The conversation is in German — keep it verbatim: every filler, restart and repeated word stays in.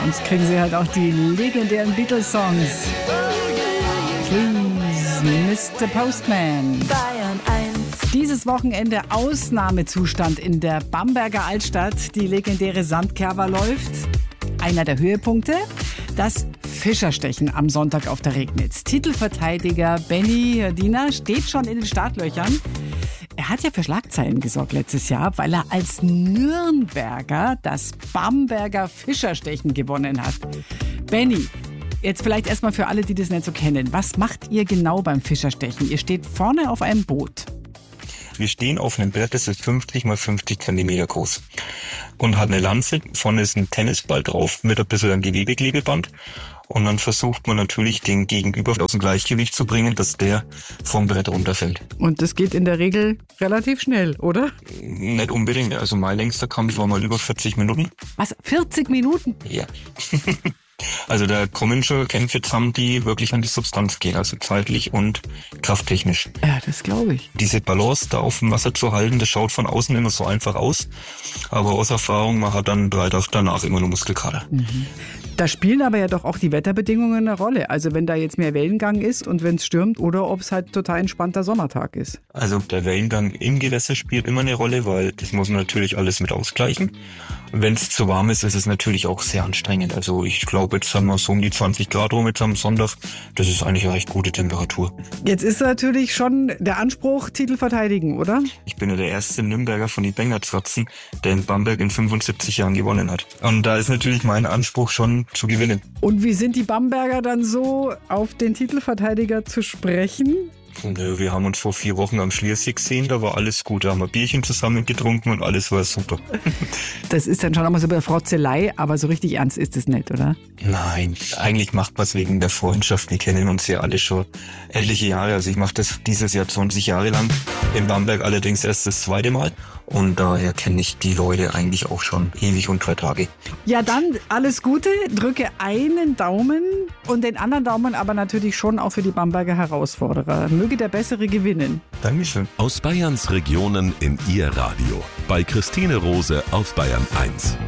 sonst kriegen sie halt auch die legendären Beatles-Songs. Please, Mister Postman. Bayern eins. Dieses Wochenende Ausnahmezustand in der Bamberger Altstadt. Die legendäre Sandkerber läuft. Einer der Höhepunkte, das Fischerstechen am Sonntag auf der Regnitz. Titelverteidiger Benny Diener steht schon in den Startlöchern. Er hat ja für Schlagzeilen gesorgt letztes Jahr, weil er als Nürnberger das Bamberger Fischerstechen gewonnen hat. Benny, jetzt vielleicht erstmal für alle, die das nicht so kennen. Was macht ihr genau beim Fischerstechen? Ihr steht vorne auf einem Boot. Wir stehen auf einem Brett, das ist fünfzig mal fünfzig Zentimeter groß und hat eine Lanze. Vorne ist ein Tennisball drauf mit ein bisschen einem Gewebeklebeband. Und dann versucht man natürlich, den Gegenüber aus dem Gleichgewicht zu bringen, dass der vom Brett runterfällt. Und das geht in der Regel relativ schnell, oder? Nicht unbedingt. Also mein längster Kampf war mal über vierzig Minuten. Was? vierzig Minuten? Ja. Also da kommen schon Kämpfe zusammen, die wirklich an die Substanz gehen, also zeitlich und krafttechnisch. Ja, das glaube ich. Diese Balance da auf dem Wasser zu halten, das schaut von außen immer so einfach aus. Aber aus Erfahrung, man hat dann bald auch danach immer nur Muskelkater. Mhm. Da spielen aber ja doch auch die Wetterbedingungen eine Rolle. Also wenn da jetzt mehr Wellengang ist und wenn es stürmt oder ob es halt total entspannter Sommertag ist. Also der Wellengang im Gewässer spielt immer eine Rolle, weil das muss man natürlich alles mit ausgleichen. Wenn es zu warm ist, ist es natürlich auch sehr anstrengend. Also ich glaube, jetzt haben wir so um die zwanzig Grad rum jetzt am Sonntag. Das ist eigentlich eine recht gute Temperatur. Jetzt ist natürlich schon der Anspruch, Titel verteidigen, oder? Ich bin ja der erste Nürnberger von den Bengertratzen, der in Bamberg in fünfundsiebzig Jahren gewonnen hat. Und da ist natürlich mein Anspruch schon zu gewinnen. Und wie sind die Bamberger dann so auf den Titelverteidiger zu sprechen? Nö, wir haben uns vor vier Wochen am Schliersee gesehen, da war alles gut. Da haben wir Bierchen zusammen getrunken und alles war super. Das ist dann schon einmal so eine Frotzelei, aber so richtig ernst ist es nicht, oder? Nein, eigentlich macht man es wegen der Freundschaft. Wir kennen uns ja alle schon etliche Jahre. Also ich mache das dieses Jahr zwanzig Jahre lang. In Bamberg allerdings erst das zweite Mal. Und daher kenne ich die Leute eigentlich auch schon ewig und drei Tage. Ja, dann alles Gute. Drücke einen Daumen und den anderen Daumen aber natürlich schon auch für die Bamberger Herausforderer. Möge der Bessere gewinnen. Dankeschön. Aus Bayerns Regionen in Ihr Radio. Bei Christine Rose auf Bayern eins.